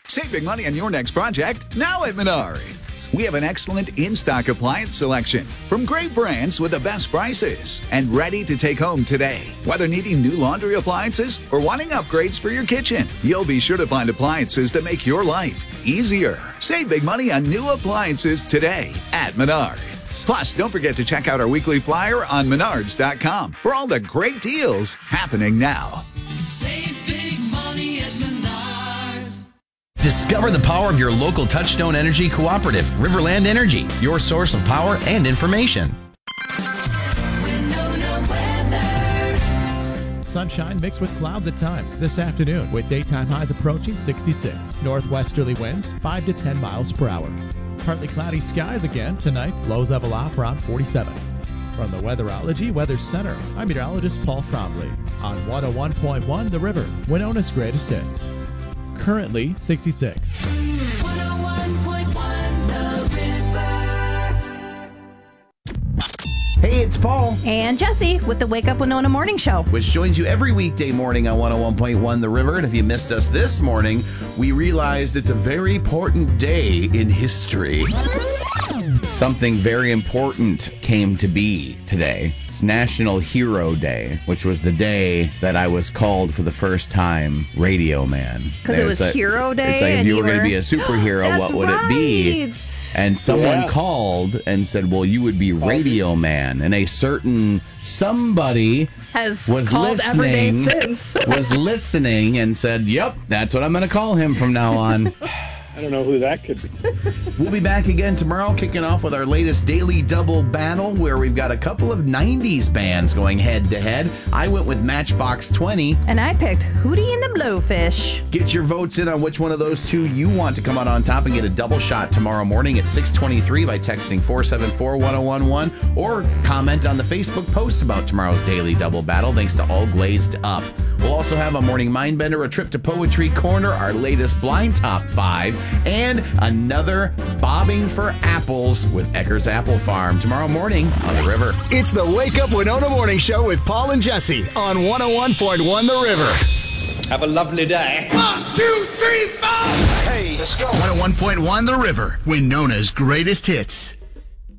Save big money on your next project now at Menards. We have an excellent in-stock appliance selection from great brands with the best prices and ready to take home today. Whether needing new laundry appliances or wanting upgrades for your kitchen, you'll be sure to find appliances that make your life easier. Save big money on new appliances today at Menards. Plus, don't forget to check out our weekly flyer on Menards.com for all the great deals happening now. Save big money at Menards. Discover the power of your local Touchstone Energy Cooperative, Riverland Energy, your source of power and information. Sunshine mixed with clouds at times this afternoon with daytime highs approaching 66. Northwesterly winds 5 to 10 miles per hour. Partly cloudy skies again tonight. Lows level off around 47. From the Weatherology Weather Center, I'm meteorologist Paul Trombley on 101.1 The River, Winona's greatest hits. Currently 66. 101.1 The River. Hey, it's Paul, And Jesse with the Wake Up Winona Morning Show. which joins you every weekday morning on 101.1 The River. And if you missed us this morning, we realized it's a very important day in history. Something very important came to be today. It's National Hero Day, which was the day that I was called for the first time Radio Man. Because it was Hero Day. It's like, if and you were going to be a superhero, That's what would it be? right. And someone called and said, well, you would be Radio Man. And a certain somebody Has was called every day listening, since. was listening and said, yep, that's what I'm going to call him from now on. I don't know who that could be. We'll be back again tomorrow, kicking off with our latest Daily Double Battle, where we've got a couple of 90s bands going head-to-head. I went with Matchbox 20. And I picked Hootie and the Blowfish. Get your votes in on which one of those two you want to come out on top and get a double shot tomorrow morning at 6:23 by texting 474-1011 or comment on the Facebook post about tomorrow's Daily Double Battle. Thanks to All Glazed Up. We'll also have a morning mindbender, a trip to Poetry Corner, our latest blind top 5, and another bobbing for apples with Ecker's Apple Farm tomorrow morning on The River. It's the Wake Up Winona Morning Show with Paul and Jesse on 101.1 The River. Have a lovely day. 1, 2, 3, 4. Hey, let's go. 101.1 The River, Winona's greatest hits.